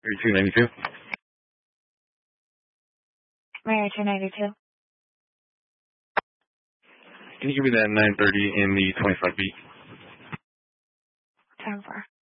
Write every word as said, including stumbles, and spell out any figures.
thirty-two ninety-two. Mary two ninety-two. Can you give me that nine thirty in the twenty-five beat? ten four.